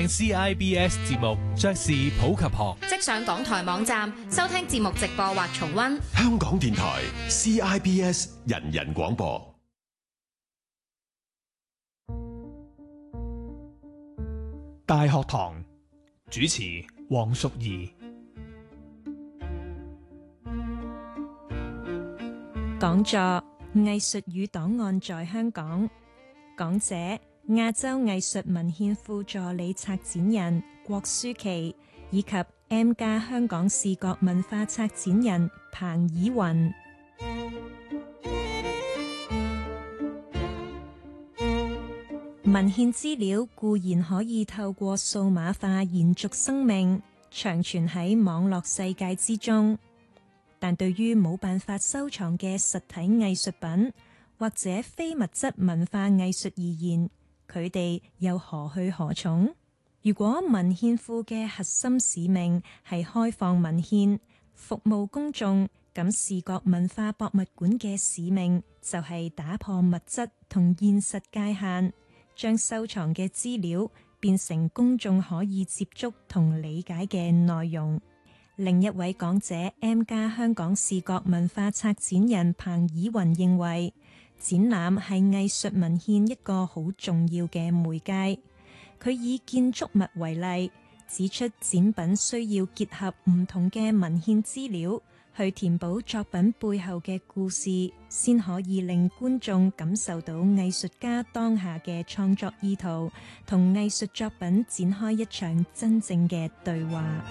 聽 CIBS 節目，爵士普及學。 即上港台網站收聽節目直播或重溫。 香港電台 CIBS 人人廣播。 大學堂主持黃淑儀。 講座藝術與檔案在香港，講者亞洲藝術文獻庫助理策展人郭舒琪，以及 M+ 香港視覺文化策展人彭以雲。文獻資料固然可以透過數碼化延續生命，長存喺網絡世界之中。但對於冇辦法收藏嘅實體藝術品或者非物質文化藝術而言，佢哋又何去何從？如果文獻庫嘅核心使命係開放文獻、服務公眾，咁視覺文化博物館嘅使命就係打破物質同現實界限，將收藏嘅資料變成公眾可以接觸同理解嘅內容。另一位講者 M+ 香港視覺文化策展人彭以雲認為，展覽係藝術文獻一個好重要嘅媒介。佢以建築物為例，指出展品需要結合唔同嘅文獻資料，去填補作品背後嘅故事，先可以令觀眾感受到藝術家當下嘅創作意圖，同藝術作品展開一場真正嘅對話。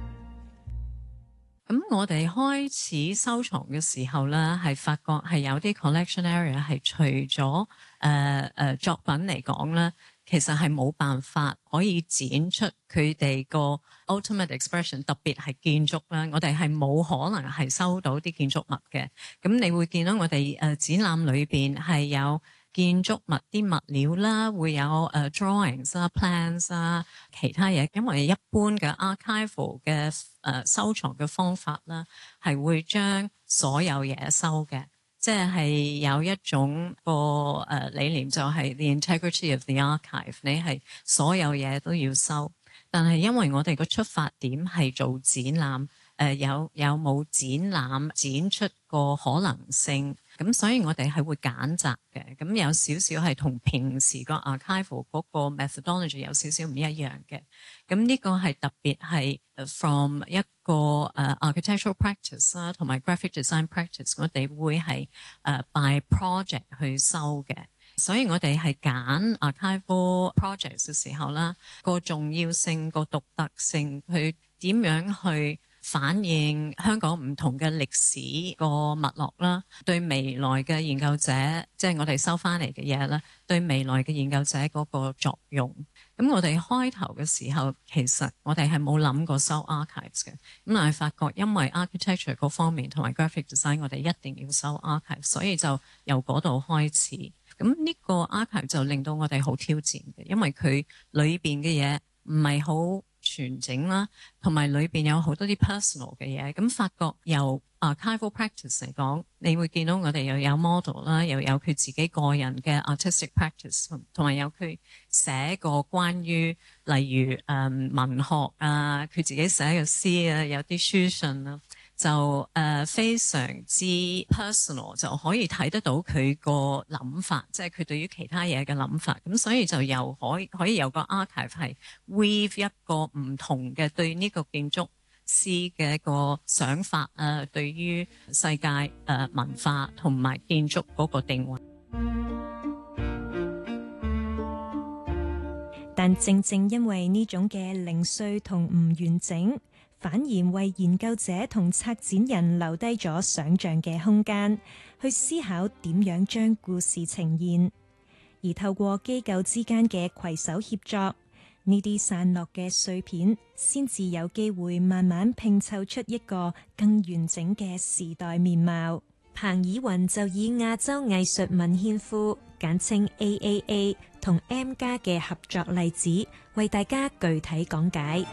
咁我哋開始收藏嘅時候咧，係發覺係有啲 collection area 係除咗作品嚟講咧，其實係冇辦法可以展出佢哋個 ultimate expression， 特別係建築啦。我哋係冇可能係收到啲建築物嘅。咁你會見到我哋展覽裏邊係有建築物啲物料啦，會有drawings 啦、plans 啦，其他嘢。因為一般嘅 archival 嘅收藏嘅方法啦，係會將所有嘢收嘅，即係有一種個理念就係 the integrity of the archive， 你係所有嘢都要收。但係因為我哋個出發點係做展覽，有冇展覽展出個可能性，咁所以我哋係會揀擇嘅。咁有少少係同平時個 archival 嗰個 methodology 有少少唔一樣嘅。咁呢個係特別係 from 一個architectural practice 啦，同埋 graphic design practice， 我哋會係by project 去收嘅。所以我哋係揀 archival projects 嘅時候啦，個重要性、個獨特性，去點樣去反映香港唔同嘅歷史個脈絡啦，對未來嘅研究者，即係我哋收翻嚟嘅嘢啦，對未來嘅研究者嗰個作用。咁我哋開頭嘅時候，其實我哋係冇諗過收 archives 嘅，咁但係發覺因為 architecture 嗰方面同埋 graphic design， 我哋一定要收 archives， 所以就由嗰度開始。咁呢個 archive 就令到我哋好挑戰嘅，因為佢裏邊嘅嘢唔係好全整啦，同埋裏邊有好多啲 personal 嘅嘢。咁發覺由 archival practice 嚟講，你會見到我哋又有 model 啦，又有佢自己個人嘅 artistic practice， 同埋有佢寫過關於例如文學啊，佢自己寫嘅詩啊，有啲書信啊，就非常之 personal， 就可以睇得到佢個諗法，即係佢對於其他嘢嘅諗法。咁所以就又可以有個 archive 係 weave 一個唔同嘅對呢個建築師嘅一個想法啊，對於世界文化同埋建築嗰個定位。 但正正因為呢種嘅零碎同唔完整，反而為研究者同策展人留低咗想像嘅空間，去思考點樣將故事呈現。而透過機構之間嘅攜手協作，呢啲散落嘅碎片，先至有機會慢慢拼湊出一個更完整嘅時代面貌。彭以雲就以亞洲藝術文獻庫簡稱 AAA 同 M+ 嘅合作例子，為大家具體講解。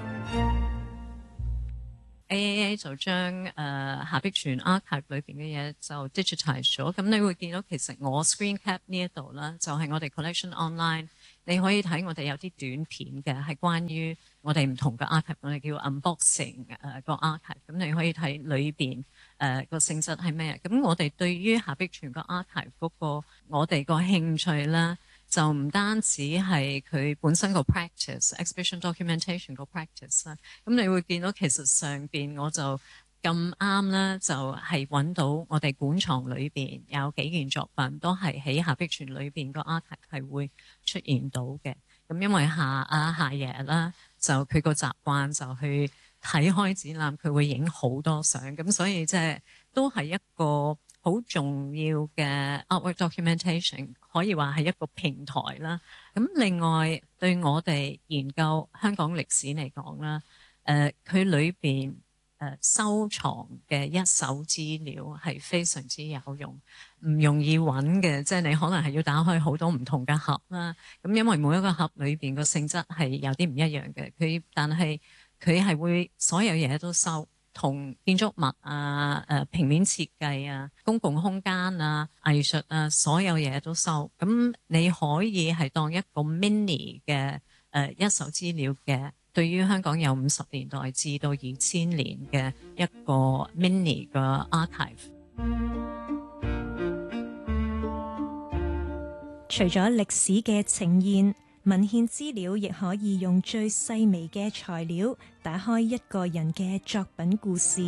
AAA 就將夏碧泉 archive 裏邊嘅嘢就 digitize 咗，咁你會見到其實我 screen cap 呢一度啦，就係我哋 collection online 你可以睇我哋有啲短片嘅，係關於我哋唔同嘅 archive， 我哋叫 unboxing 個 archive。咁你可以睇裏邊個性質係咩？咁我哋對於夏碧泉個 archive 嗰個我哋個興趣啦，就唔單止係佢本身個 practice，exhibition documentation 個 practice 啦。咁你會見到其實上邊我就咁啱啦，就係揾到我哋館藏裏邊有幾件作品都係喺夏碧泉裏邊個 archive 係會出現到嘅。咁因為夏爺啦，就佢個習慣就去睇開展覽，佢會影好多相，咁所以即係都係一個好重要嘅 artwork documentation， 可以話係一個平台啦。咁另外對我哋研究香港歷史嚟講啦，佢裏邊收藏嘅一手資料係非常之有用，唔容易揾嘅，即係你可能係要打開好多唔同嘅盒啦。咁因為每一個盒裏邊個性質係有啲唔一樣嘅，但係佢係會所有嘢都收，同建築物啊、平面設計啊、公共空間啊、藝術啊，所有嘢都收。咁你可以係當一個 mini 嘅一手資料嘅。對於香港有50年代至到2000年嘅一個 mini 嘅 archive。 除咗歷史嘅呈現，文獻資料亦可以用最細微嘅材料打開一個人嘅作品故事。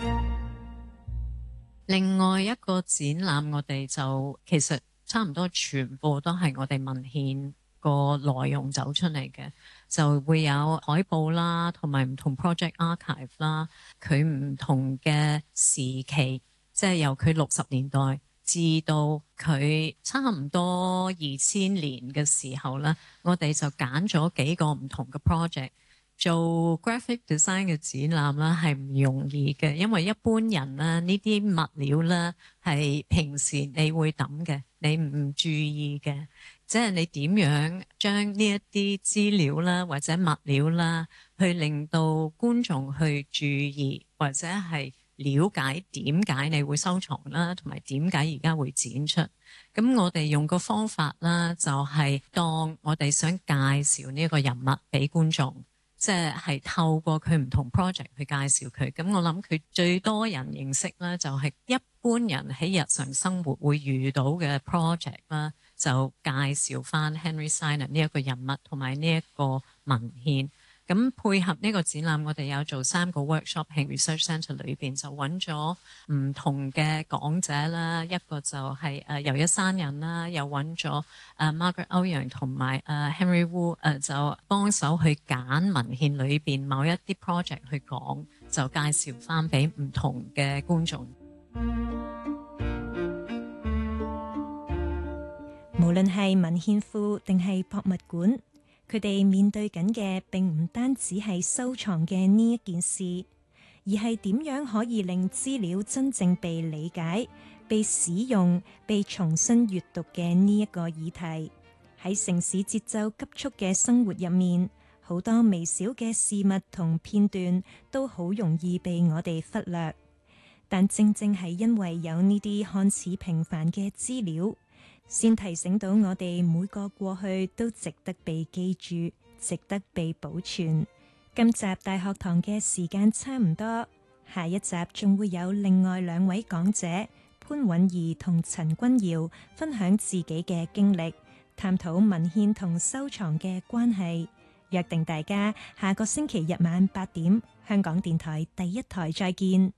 另外一個展覽，我哋就其實差唔多全部都係我哋文獻個內容走出嚟嘅，就會有海報啦，同埋唔同 project archive 啦，佢唔同嘅時期，即係由佢60年代至到佢差唔多2000年嘅時候啦，我哋就揀咗幾個唔同嘅 project 做 graphic design 嘅展覽啦，係唔容易嘅，因為一般人啦呢啲物料啦係平時你會抌嘅，你唔注意嘅。即係你點樣將呢一啲資料啦，或者物料啦，去令到觀眾去注意，或者係了解點解你會收藏啦，同埋點解而家會展出。咁我哋用個方法啦，就係當我哋想介紹呢個人物俾觀眾，即係透過佢唔同 project 去介紹佢。咁我諗佢最多人認識啦，就係一般人喺日常生活會遇到嘅 project 啦。就介紹翻 Henry Synan 呢一個人物同埋呢一個文獻，咁配合呢個展覽，我哋有做3個 workshop 喺 Research Centre 裏邊，就揾咗唔同嘅講者啦，一個就係由一山人啦，又揾咗Margaret 歐陽同埋Henry Wu 就幫手去揀文獻裏邊某一啲 project 去講，就介紹翻俾唔同嘅觀眾。 無論係文獻庫定係博物館，佢哋面對緊嘅並唔單止係收藏嘅呢一件事，而係點樣可以令資料真正被理解、被使用、被重新閱讀嘅呢一個議題。喺城市節奏急速嘅生活入面，好多微小嘅事物同片段都好容易被我哋忽略，但正正係因為有呢啲看似平凡嘅資料，先提醒到我哋每個過去都值得被記住，值得被保存。今集大學堂嘅時間差唔多，下一集仲會有另外2位講者潘允儀同陳君堯分享自己嘅經歷，探討文獻同收藏嘅關係。約定大家下個星期日晚8點，香港電台第1台再見。